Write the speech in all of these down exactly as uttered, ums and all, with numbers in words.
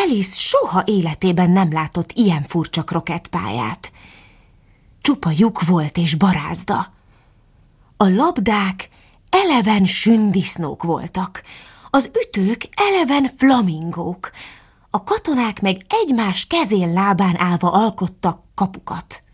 Alice soha életében nem látott ilyen furcsa krokettpályát. Csupa lyuk volt és barázda. A labdák eleven sündisznók voltak, az ütők eleven flamingók, a katonák meg egymás kezén lábán állva alkottak kapukat.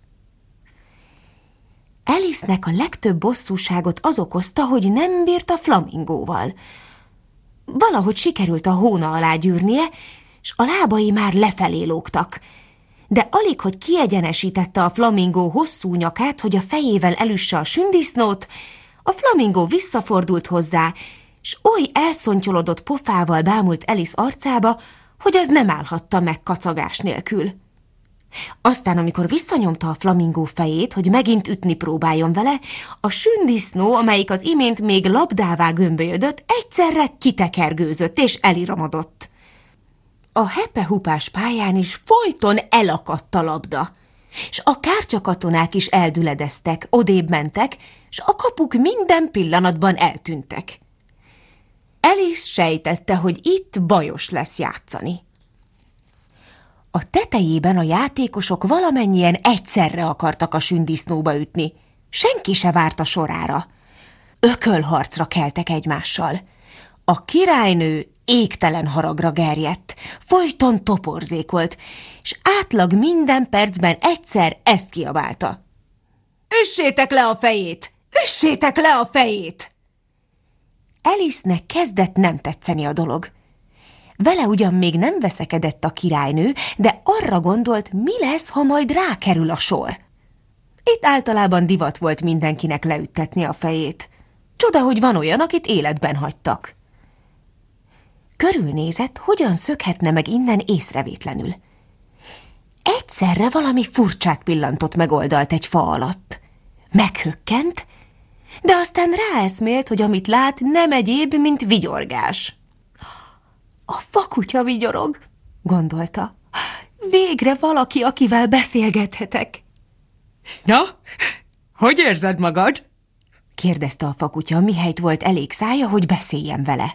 Alice-nek a legtöbb bosszúságot az okozta, hogy nem bírt a flamingóval. Valahogy sikerült a hóna alá gyűrnie, s a lábai már lefelé lógtak, de alig, hogy kiegyenesítette a flamingó hosszú nyakát, hogy a fejével elüsse a sündisznót, a flamingó visszafordult hozzá, s oly elszontyolodott pofával bámult Alice arcába, hogy az nem állhatta meg kacagás nélkül. Aztán, amikor visszanyomta a flamingó fejét, hogy megint ütni próbáljon vele, a sündisznó, amelyik az imént még labdává gömbölyödött, egyszerre kitekergőzött és eliramodott. A hepehupás pályán is folyton elakadt a labda, s a kártyakatonák is eldüledeztek, odébb mentek, s a kapuk minden pillanatban eltűntek. Alice sejtette, hogy itt bajos lesz játszani. A tetejében a játékosok valamennyien egyszerre akartak a sündisznóba ütni. Senki se várt a sorára. Ökölharcra keltek egymással. A királynő égtelen haragra gerjedt, folyton toporzékolt, s átlag minden percben egyszer ezt kiabálta. Üssétek le a fejét! Üssétek le a fejét! Alice-nek kezdett nem tetszeni a dolog. Vele ugyan még nem veszekedett a királynő, de arra gondolt, mi lesz, ha majd rákerül a sor. Itt általában divat volt mindenkinek leüttetni a fejét. Csoda, hogy van olyan, akit életben hagytak. Körülnézett, hogyan szökhetne meg innen észrevétlenül. Egyszerre valami furcsát pillantott meg oldalt egy fa alatt. Meghökkent, de aztán ráeszmélt, hogy amit lát, nem egyéb, mint vigyorgás. A fakutya vigyorog, gondolta. Végre valaki, akivel beszélgethetek. Na, hogy érzed magad? kérdezte a fakutya, mihelyt volt elég szája, hogy beszéljen vele.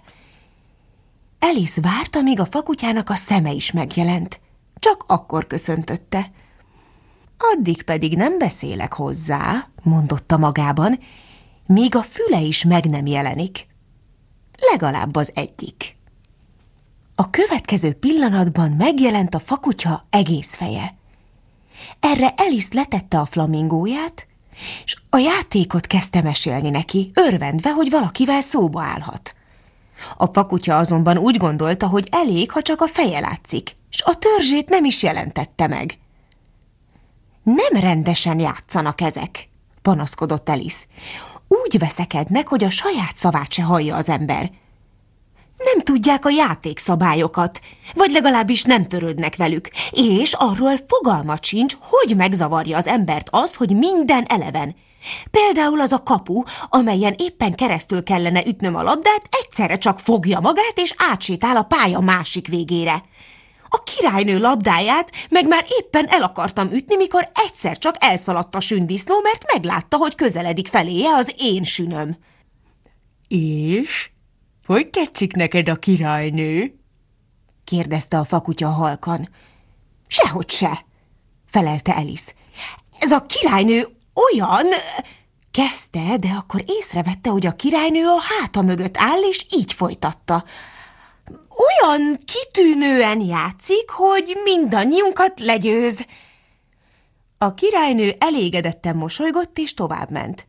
Alice várta, míg a fakutyának a szeme is megjelent. Csak akkor köszöntötte. Addig pedig nem beszélek hozzá, mondotta magában, míg a füle is meg nem jelenik. Legalább az egyik. A következő pillanatban megjelent a fakutya egész feje. Erre Alice letette a flamingóját, és a játékot kezdte mesélni neki, örvendve, hogy valakivel szóba állhat. A fakutya azonban úgy gondolta, hogy elég, ha csak a feje látszik, s a törzsét nem is jelentette meg. Nem rendesen játszanak ezek, panaszkodott Alice. Úgy veszekednek, hogy a saját szavát se hallja az ember. Nem tudják a játékszabályokat, vagy legalábbis nem törődnek velük, és arról fogalmat sincs, hogy megzavarja az embert az, hogy minden eleven. Például az a kapu, amelyen éppen keresztül kellene ütnöm a labdát, egyszerre csak fogja magát, és átsétál a pálya másik végére. A királynő labdáját meg már éppen el akartam ütni, mikor egyszer csak elszaladt a sündisznó, mert meglátta, hogy közeledik feléje az én sünöm. És? Hogy tetszik neked a királynő? kérdezte a fakutya halkan. Sehogy se, felelte Alice. Ez a királynő olyan... kezdte, de akkor észrevette, hogy a királynő a háta mögött áll, és így folytatta. Olyan kitűnően játszik, hogy mindannyiunkat legyőz. A királynő elégedetten mosolygott, és továbbment.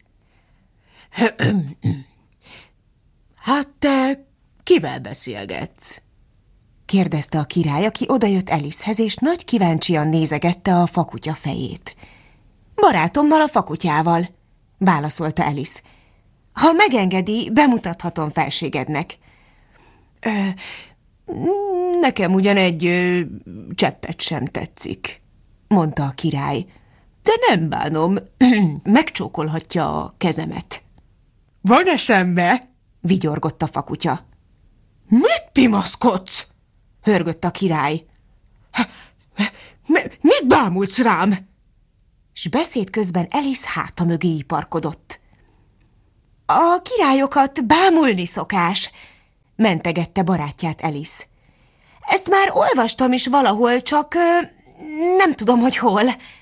Hát te kivel beszélgetsz? kérdezte a király, aki odajött Alicehez, és nagy kíváncsian nézegette a fakutya fejét. Barátommal, a fakutyával, válaszolta Alice. Ha megengedi, bemutathatom felségednek. Ö, nekem ugyan egy ö, cseppet sem tetszik, mondta a király, de nem bánom, megcsókolhatja a kezemet. Van eszembe? vigyorgott a fakutya. Mit pimaszkodsz? hörgött a király. Mit bámulsz rám? S beszéd közben Alice háta mögé iparkodott. A királyokat bámulni szokás, mentegette barátját Alice. Ezt már olvastam is valahol, csak ö, nem tudom, hogy hol.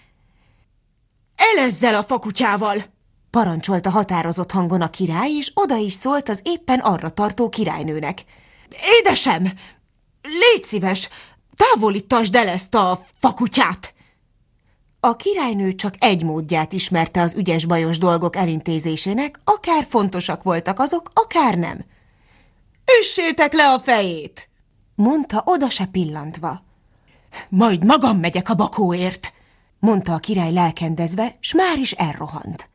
Elezzel a fakutyával! Parancsolta határozott hangon a király, és oda is szólt az éppen arra tartó királynőnek. Édesem, légy szíves, távolítasd el ezt a fakutyát! A királynő csak egy módját ismerte az ügyes-bajos dolgok elintézésének, akár fontosak voltak azok, akár nem. Üssétek le a fejét! Mondta oda se pillantva. Majd magam megyek a bakóért, mondta a király lelkendezve, s már is elrohant.